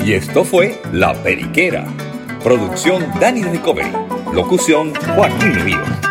Y esto fue La Periquera. Producción Dani Recovery. Locución Joaquín Ríos.